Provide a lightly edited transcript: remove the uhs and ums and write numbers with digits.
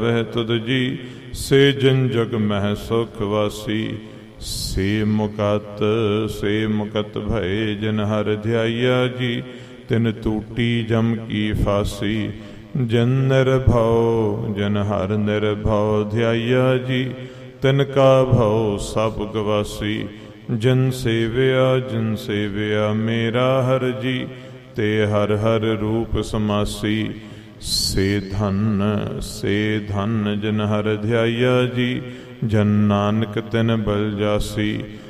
ਵਹਿ ਤੁਧ ਜੀ, ਸੇ ਜਨ ਜਗ ਮਹਿ ਸੁਖ ਵਾਸੀ। ਸੇ ਮੁਕਤ ਭਏ ਜਿਨ ਹਰਿ ਧਿਆਇਆ ਜੀ, ਤਿਨ ਟੂਟੀ ਜਮ ਕੀ ਫਾਸੀ। ਜਨ ਹਰਿ ਨਿਰਭਉ ਧਿਆਇਆ ਜੀ, ਤਿਨ ਕਾ ਭਉ ਸਭ ਗਵਾਸੀ। ਜਿਨ ਸੇਵਿਆ ਮੇਰਾ ਹਰਿ ਜੀ, ਤੇ ਹਰਿ ਹਰਿ ਰੂਪ ਸਮਾਸੀ। ਸੇ ਧਨ ਜਿਨ ਹਰਿ ਧਿਆਇਆ ਜੀ, ਜਨ ਨਾਨਕ ਤਿਨ ਬਲ ਜਾਸੀ।